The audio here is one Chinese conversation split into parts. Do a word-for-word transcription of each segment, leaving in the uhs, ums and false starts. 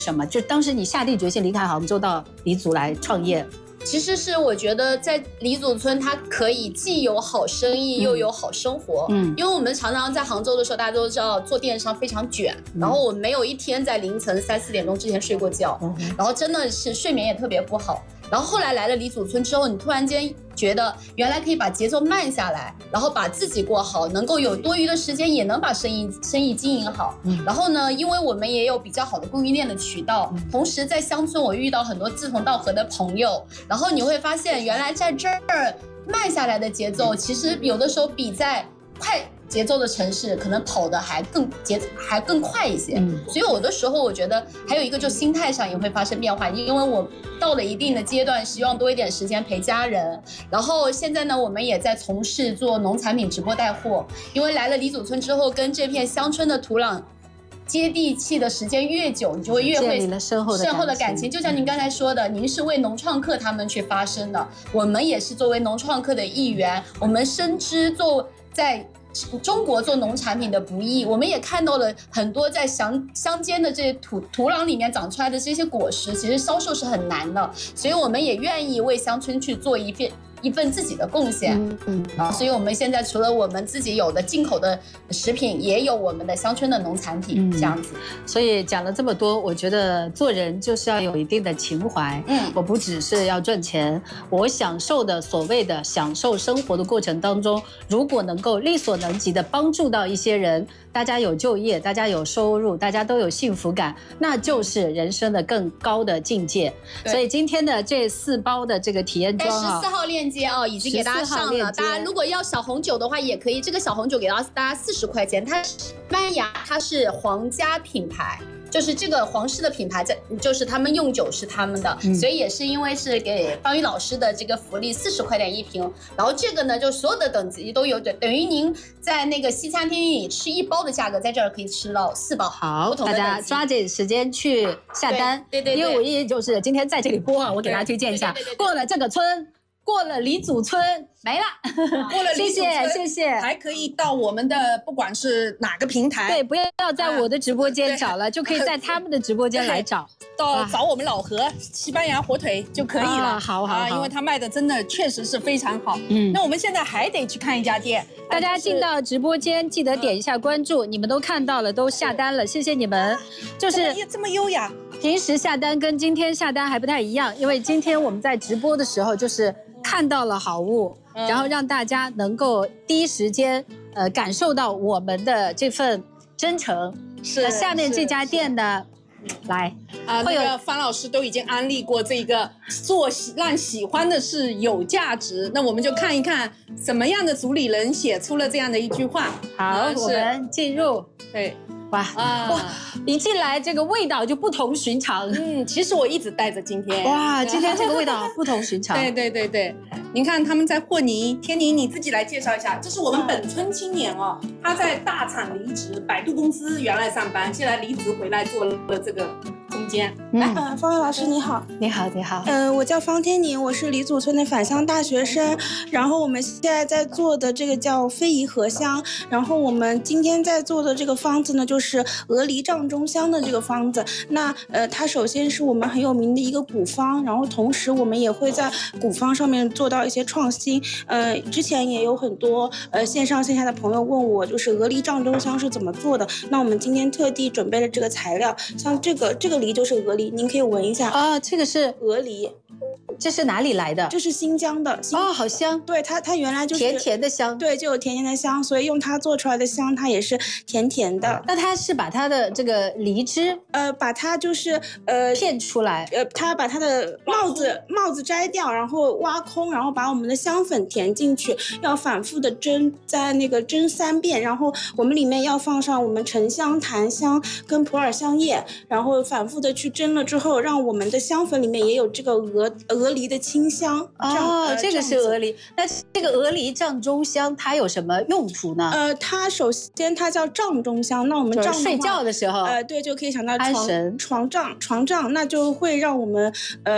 什么？就当时你下定决心离开杭州到黎族来创业。 其实是我觉得在黎族村，它可以既有好生意，又有好生活。嗯，因为我们常常在杭州的时候，大家都知道做电商非常卷，嗯、然后我没有一天在凌晨三四点钟之前睡过觉，嗯、然后真的是睡眠也特别不好。然后后来来了黎族村之后，你突然间觉得原来可以把节奏慢下来，然后把自己过好，能够有多余的时间也能把生意生意经营好。嗯、然后呢，因为我们也有比较好的供应链的渠道，嗯、同时在乡村我遇到很多志同道合的朋友，然后你会发现原来在这儿慢下来的节奏，其实有的时候比在快节奏的城市可能跑的还更节还更快一些。嗯、所以有的时候我觉得还有一个就心态上也会发生变化，因为我到了一定的阶段，希望多一点时间陪家人。然后现在呢，我们也在从事做农产品直播带货，因为来了黎族村之后，跟这片乡村的土壤接地气的时间越久，你就会越会建立了深厚的深厚的感情。就像您刚才说的，您是为农创客他们去发声的，我们也是作为农创客的一员，我们深知做在中国做农产品的不易，我们也看到了很多在乡乡间的这些土土壤里面长出来的这些果实，其实销售是很难的，所以我们也愿意为乡村去做一片一份自己的贡献。嗯嗯，啊，所以我们现在除了我们自己有的进口的食品，也有我们的乡村的农产品，嗯、这样子。 所以讲了这么多，我觉得做人就是要有一定的情怀。嗯，我不只是要赚钱，我享受的所谓的享受生活的过程当中，如果能够力所能及的帮助到一些人，大家有就业，大家有收入，大家都有幸福感，那就是人生的更高的境界。所以今天的这四包的这个体验装啊， 十四号链接哦，已经给大家上了。大家如果要小红酒的话，也可以。这个小红酒给到大家四十块钱，它西班牙它是皇家品牌。就是这个皇室的品牌，在就是他们用酒是他们的，嗯、所以也是因为是给方宇老师的这个福利，四十块钱一瓶。然后这个呢，就所有的等级都有，等于您在那个西餐厅里吃一包的价格，在这儿可以吃到四包。 好，大家抓紧时间去下单。 对对 对, 对， 因为我意就是今天在这里播啊，我给大家推荐一下，过了这个村。过了黎族村没了， 过了黎族村， 谢谢谢谢， 还可以到我们的不管是哪个平台， 对，不要在我的直播间找了，啊、就可以在他们的直播间来找， 到找我们老何西班牙火腿就可以了。啊、 好好好， 因为他卖的真的确实是非常好。嗯，那我们现在还得去看一家店， 大家进到直播间记得点一下关注，嗯、你们都看到了，都下单了，谢谢你们。就是这么优雅， 平时下单跟今天下单还不太一样，因为今天我们在直播的时候就是看到了好物，嗯、然后让大家能够第一时间呃感受到我们的这份真诚。 是， 那下面这家店的，来啊，那个方老师都已经安利过这个做喜让喜欢的事有价值，那我们就看一看什么样的主理人写出了这样的一句话。 好，我们进入。 对。 哇啊哇！一进来这个味道就不同寻常。 嗯，其实我一直带着今天。 哇，今天这个味道不同寻常。 对对对对，您看他们在和泥，天宁你自己来介绍一下，这是我们本村青年哦，他在大厂离职，百度公司原来上班，现在离职回来做了这个空间。 嗯，呃、方老师你好。 你好你好。 呃，我叫方天宁，我是黎族村的返乡大学生，然后我们现在在做的这个叫非遗荷香，然后我们今天在做的这个方子呢，就是是鹅梨帐中香的这个方子。那呃，它首先是我们很有名的一个古方，然后同时我们也会在古方上面做到一些创新。呃，之前也有很多呃线上线下的朋友问我，就是鹅梨帐中香是怎么做的。那我们今天特地准备了这个材料，像这个这个梨就是鹅梨，您可以闻一下啊，这个是鹅梨。 这是哪里来的？ 这是新疆的。 哦，好香。 对，它它原来就是甜甜的香。 对，就有甜甜的香，所以用它做出来的香，它也是甜甜的。 那它是把它的这个梨汁， 呃，把它就是呃片出来， 呃，它把它的帽子帽子摘掉，然后挖空，然后把我们的香粉填进去，要反复的蒸，在那个蒸三遍，然后我们里面要放上我们沉香、檀香跟普洱香叶，然后反复的去蒸了之后，让我们的香粉里面也有这个鹅鹅梨的清香。 哦，呃、这个是鹅梨。那这个鹅梨帐中香它有什么用途呢？ 呃，它首先它叫帐中香，那我们帐睡觉的时候， 呃，对，就可以想到床床帐床帐，那就会让我们呃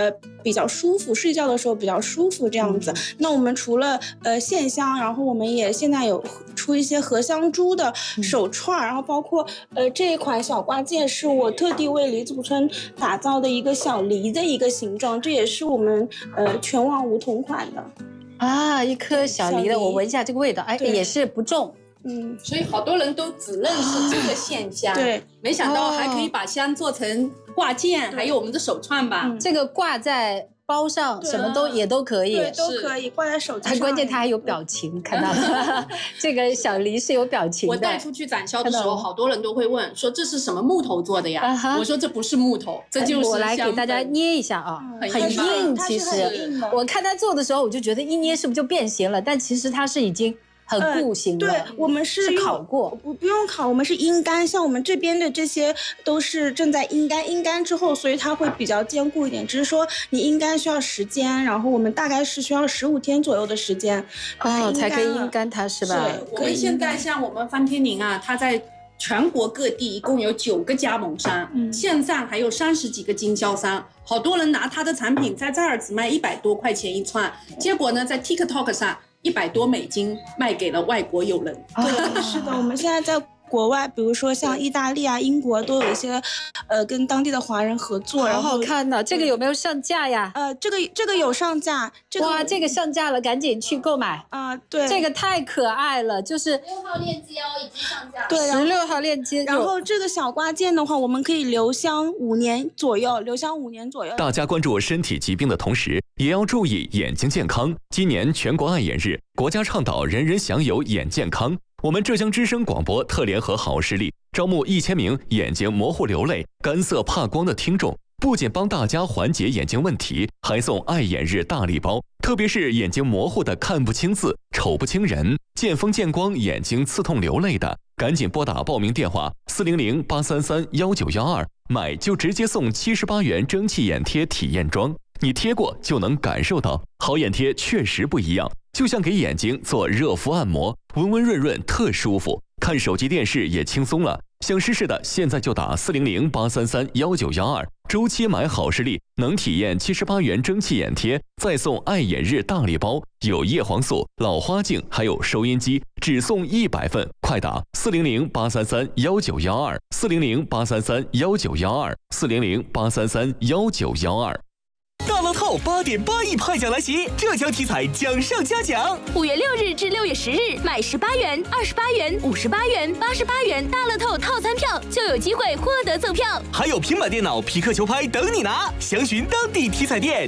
比较舒服，睡觉的时候比较舒服这样子。嗯、那我们除了呃线香，然后我们也现在有出一些荷香珠的手串，嗯、然后包括呃这一款小挂件是我特地为李祖村打造的一个小梨的一个形状，这也是我们呃全网无同款的。 啊，一颗小梨的，我闻一下这个味道，哎，也是不重。 嗯，所以好多人都只认识这个线香， 对， 没想到还可以把香做成挂件，还有我们的手串吧。 嗯、这个挂在包上，什么都也都可以， 对，都可以挂在手机上。 关键它还有表情，看到了，这个小梨是有表情的。 我带出去展销的时候，好多人都会问说这是什么木头做的呀？ Uh-huh. 我说这不是木头，这就是我来给大家捏一下啊， 嗯、 很硬，其实我看他做的时候，我就觉得一捏是不是就变形了？但其实它是已经。很固形的、 呃，对，我们是烤过， 不不用烤，我们是阴干。像我们这边的这些都是正在阴干，阴干之后，所以它会比较坚固一点。只是说你阴干需要时间，然后我们大概是需要十五天左右的时间， 哦，才可以阴干它，是吧？ 对，我们现在像我们翻天宁啊，它在全国各地一共有九个加盟商，嗯、线上还有三十几个经销商。好多人拿他的产品在这儿只卖一百多块钱一串，结果呢，在 TikTok 上。一百多美金卖给了外国友人。 对，是的，我们现在在国外，比如说像意大利啊、英国，都有一些，呃，跟当地的华人合作。 好好看呢，这个有没有上架呀？ 呃，这个这个有上架。这个、 哇，这个上架了，赶紧去购买啊、呃！对， 这个太可爱了，就是六号链接哦，已经上架了。 对， 十六号链接。 然后这个小挂件的话，我们可以留香五年左右，留香五年左右。 大家关注身体疾病的同时，也要注意眼睛健康。今年全国爱眼日，国家倡导人人享有眼健康。我们浙江之声广播特联合好视力招募一千名眼睛模糊流泪、干涩怕光的听众，不仅帮大家缓解眼睛问题，还送爱眼日大礼包。特别是眼睛模糊的、看不清字、瞅不清人、见风见光眼睛刺痛流泪的，赶紧拨打报名电话四零零八三三幺九幺二，买就直接送七十八元蒸汽眼贴体验装。你贴过就能感受到，好眼贴确实不一样，就像给眼睛做热敷按摩，温温润润特舒服。看手机电视也轻松了，想试试的现在就打四零零八三三幺九幺二，周期买好视力能体验七十八元蒸汽眼贴，再送爱眼日大礼包，有叶黄素、老花镜，还有收音机，只送一百份，快打四零零八三三幺九幺二，四零零八三三幺九幺二，四零零八三三幺九幺二。 大乐透八点八亿派奖来袭，浙江体彩奖上加奖。 五月六日至六月十日，买十八元、二十八元、五十八元、八十八元大乐透套餐票，就有机会获得赠票， 还有平板电脑、匹克球拍等你拿。详询当地体彩店。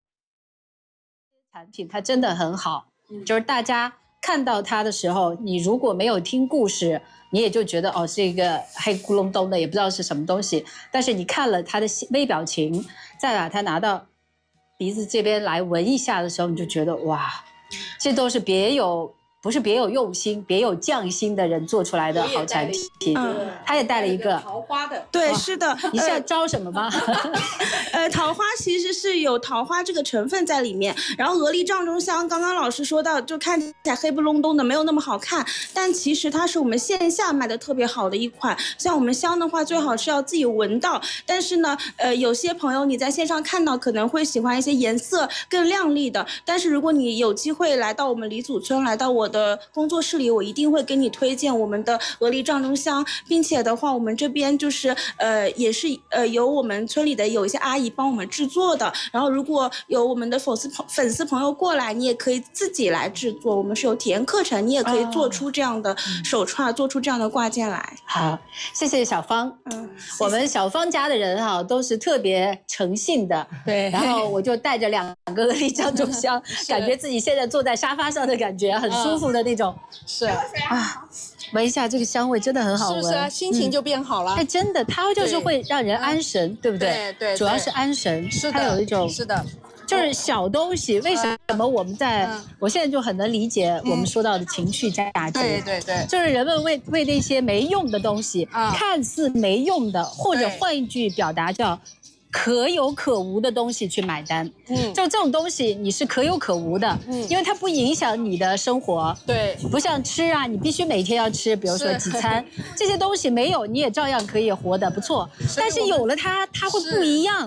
产品它真的很好，就是大家看到它的时候，你如果没有听故事，你也就觉得哦是一个黑咕隆咚的，也不知道是什么东西。但是你看了它的微表情，再把它拿到鼻子这边来闻一下的时候，你就觉得哇，这都是别有不是别有用心、别有匠心的人做出来的好产品。嗯，他也带了一个桃花的， 对，是的。 你是要招什么吗？ 呃，桃花其实是有桃花这个成分在里面。然后鹅梨帐中香，刚刚老师说到，就看起来黑不隆咚的，没有那么好看，但其实它是我们线下卖的特别好的一款。像我们香的话，最好是要自己闻到。但是呢，呃，有些朋友你在线上看到可能会喜欢一些颜色更亮丽的，但是如果你有机会来到我们李祖村，来到我的工作室里，我一定会给你推荐我们的鹅梨帐中香，并且的话，我们这边就是呃也是呃由我们村里的有一些阿姨帮我们制作的。然后如果有我们的粉丝朋粉丝朋友过来，你也可以自己来制作，我们是有体验课程，你也可以做出这样的手串，哦、做出这样的挂件来。 好，谢谢小芳。嗯，我们小芳家的人哈、啊、都是特别诚信的。对，然后我就带着两个鹅梨帐中香，感觉自己现在坐在沙发上的感觉，很舒服的那种。嗯、 是啊。闻一下这个香味真的很好闻， 是不是、啊？心情就变好了。 哎、嗯，真的，它就是会让人安神， 对, 对不对？ 对 对, 对， 主要是安神。是的，它有一种是的， 就是小东西。为什么我们在？嗯、我现在就很能理解我们说到的情绪价值。 对对对， 就是人们为为那些没用的东西，嗯、看似没用的，或者换一句表达叫可有可无的东西去买单。嗯，就这种东西你是可有可无的，嗯，因为它不影响你的生活。 对， 不像吃啊，你必须每天要吃，比如说几餐，这些东西没有你也照样可以活得不错。但是有了它，它会不一样。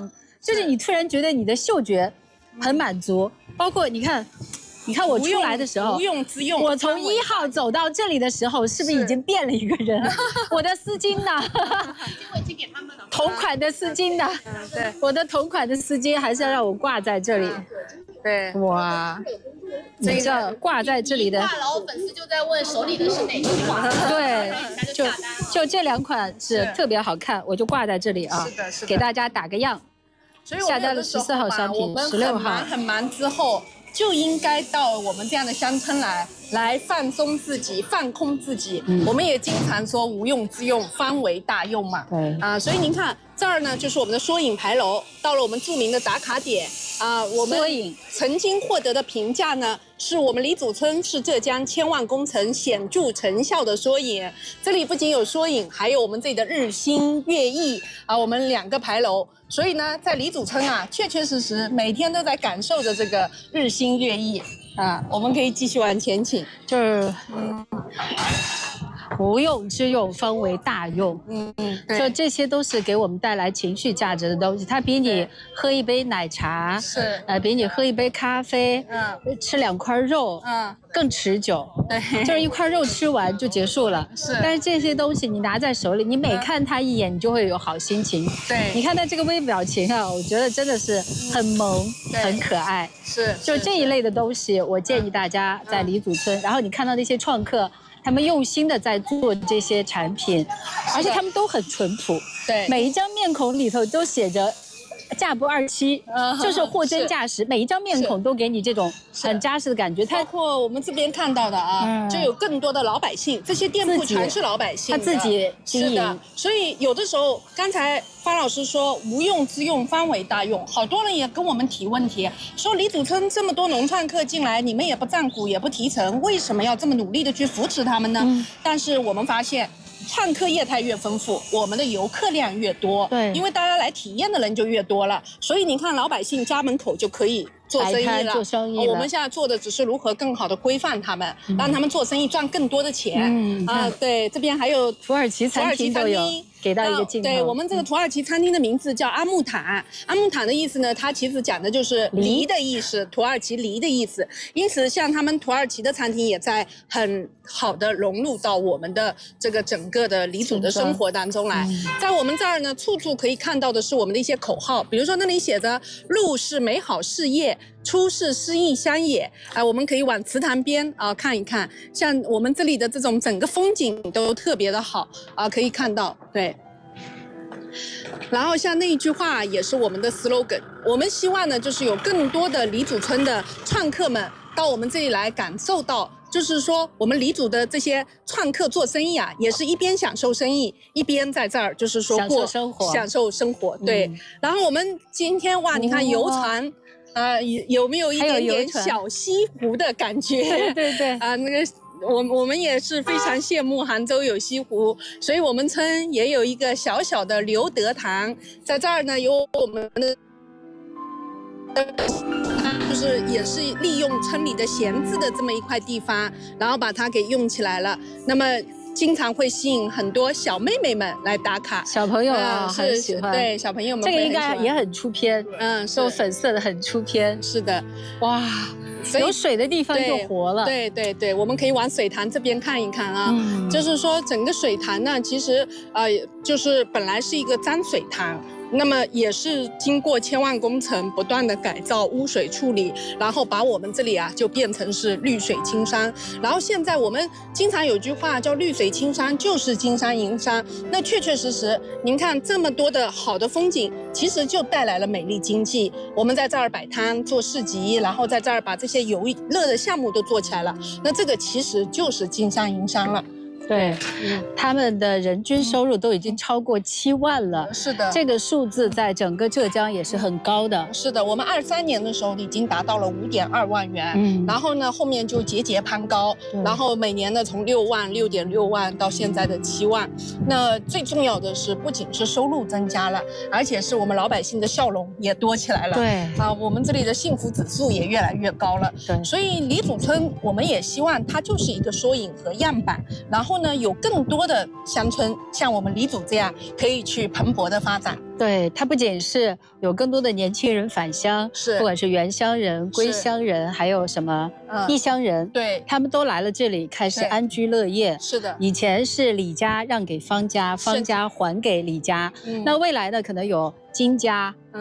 就是你突然觉得你的嗅觉很满足，包括你看。你看我出来的时候， 无用之用。 我从一号走到这里的时候，是不是已经变了一个人？我的丝巾呢？ 我已经给他们了。 同款的丝巾呢？ 嗯，对， 我的同款的丝巾还是要让我挂在这里。 对， 哇，你知道挂在这里的。 挂了，我粉丝就在问手里的是哪一款？ 对，就就这两款是特别好看，我就挂在这里啊。 是的，是的。 给大家打个样。 所以我们下单了十四号商品，十六号。 很忙之后。就应该到我们这样的乡村来，来放松自己，放空自己。嗯、我们也经常说无用之用，方为大用嘛。 对啊， 所以您看这儿呢，就是我们的缩影牌楼，到了我们著名的打卡点啊。我们曾经获得的评价呢，是我们李祖村是浙江千万工程显著成效的缩影。这里不仅有缩影，还有我们这里的日新月异啊，我们两个牌楼。所以呢，在李祖村啊，确确实实每天都在感受着这个日新月异啊。我们可以继续往前请， 就是，嗯，无用之用方为大用。嗯嗯，就这些都是给我们带来情绪价值的东西。它比你喝一杯奶茶， 是， 呃，比你喝一杯咖啡，嗯，吃两块肉，嗯，更持久。对，就是一块肉吃完就结束了。 是， 但是这些东西你拿在手里，你每看它一眼，你就会有好心情。 对， 你看它这个微表情啊，我觉得真的是很萌，很可爱。 是， 就这一类的东西，我建议大家在李祖村，然后你看到那些创客。他们用心的在做这些产品，而且他们都很淳朴。 对， 每一张面孔里头都写着“价不二七”，就是货真价实。每一张面孔都给你这种很扎实的感觉。 包括我们这边看到的啊，就有更多的老百姓，这些店铺全是老百姓， 他自己经营。 所以有的时候，刚才方老师说无用之用方为大用，好多人也跟我们提问题，说李祖村这么多农创客进来，你们也不占股也不提成，为什么要这么努力的去扶持他们呢？嗯、但是我们发现。创客业态越丰富，我们的游客量越多。 对， 因为大家来体验的人就越多了，所以你看老百姓家门口就可以做生意了。 做生意了。我们现在做的只是如何更好的规范他们，嗯、让他们做生意赚更多的钱。嗯啊，对，这边还有土耳其餐厅都有。给到一个镜头。 对，我们这个土耳其餐厅的名字叫阿木坦，阿木坦的意思呢，它其实讲的就是梨的意思，土耳其梨的意思。因此，像他们土耳其的餐厅也在很好的融入到我们的这个整个的黎族的生活当中来。在我们这儿呢，处处可以看到的是我们的一些口号，比如说那里写着“入是美好事业，出是诗意乡野”。啊，我们可以往祠堂边啊看一看，像我们这里的这种整个风景都特别的好啊，可以看到，对。然后像那一句话也是我们的 slogan， 我们希望呢，就是有更多的黎族村的创客们到我们这里来感受到，就是说我们黎族的这些创客做生意啊，也是一边享受生意，一边在这儿就是说过享受生活， 享受生活。对。嗯、然后我们今天哇，你看游船。啊、呃，有没有一点点小西湖的感觉？ 对对对。 啊、呃，那个我我们也是非常羡慕杭州有西湖，所以我们村也有一个小小的留德堂，在这儿呢有我们的，就是也是利用村里的闲置的这么一块地方，然后把它给用起来了。那么。经常会吸引很多小妹妹们来打卡， 小朋友啊，很喜欢。 对，小朋友们这个应该也很出片， 嗯， 是粉色的，很出片。 是的， 哇，有水的地方就活了。 对对对，我们可以往水塘这边看一看啊，嗯、就是说整个水塘呢，其实呃，就是本来是一个脏水塘。那么也是经过千万工程不断的改造污水处理，然后把我们这里啊就变成是绿水青山。然后现在我们经常有句话叫绿水青山就是金山银山，那确确实实您看这么多的好的风景，其实就带来了美丽经济。我们在这儿摆摊做市集，然后在这儿把这些游乐的项目都做起来了，那这个其实就是金山银山了。 对，嗯，他们的人均收入都已经超过七万了。 是的， 这个数字在整个浙江也是很高的。 是的，我们二三年的时候已经达到了五点二万元，嗯，然后呢后面就节节攀高，然后每年呢从六万、六点六万到现在的七万。那最重要的是，不仅是收入增加了，而且是我们老百姓的笑容也多起来了。 对啊，我们这里的幸福指数也越来越高了。 对， 所以黎祖村我们也希望它就是一个缩影和样板，然后。 后呢，有更多的乡村像我们黎祖这样可以去蓬勃的发展。 对，它不仅是有更多的年轻人返乡， 是不管是原乡人、归乡人，还有什么异乡人， 对， 他们都来了这里，开始安居乐业。 是的， 以前是李家让给方家，方家还给李家，那未来呢，可能有金家。